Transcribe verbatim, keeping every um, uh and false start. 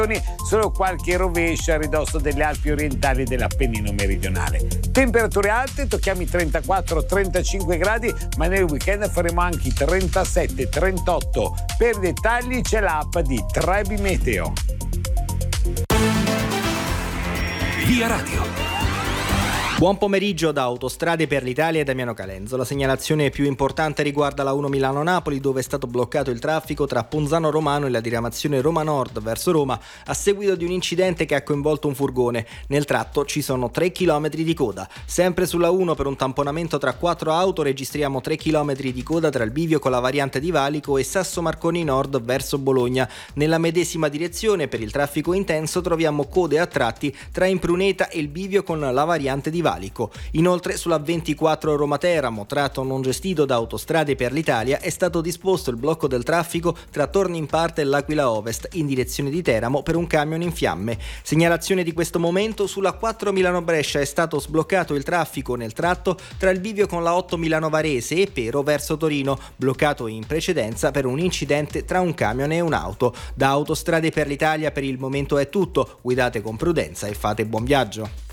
solo qualche rovescia a ridosso delle Alpi orientali e dell'Appennino meridionale. Temperature alte, tocchiamo i trentaquattro trentacinque gradi, ma nel weekend faremo anche i trentasette trentotto. Per dettagli c'è l'app di Trebi Meteo. Via Radio. Buon pomeriggio da Autostrade per l'Italia e Damiano Calenzo. La segnalazione più importante riguarda la uno Milano-Napoli, dove è stato bloccato il traffico tra Ponzano Romano e la diramazione Roma Nord verso Roma a seguito di un incidente che ha coinvolto un furgone. Nel tratto ci sono tre chilometri di coda. Sempre sulla uno, per un tamponamento tra quattro auto, registriamo tre chilometri di coda tra il bivio con la variante di Valico e Sasso Marconi Nord verso Bologna. Nella medesima direzione, per il traffico intenso, troviamo code a tratti tra Impruneta e il bivio con la variante di Valico. Inoltre sulla ventiquattro Roma-Teramo, tratto non gestito da Autostrade per l'Italia, è stato disposto il blocco del traffico tra Torni Parte e l'Aquila Ovest in direzione di Teramo per un camion in fiamme. Segnalazione di questo momento: sulla quattro Milano-Brescia è stato sbloccato il traffico nel tratto tra il bivio con la otto Milano-Varese e Pero verso Torino, bloccato in precedenza per un incidente tra un camion e un'auto. Da Autostrade per l'Italia per il momento è tutto. Guidate con prudenza e fate buon viaggio.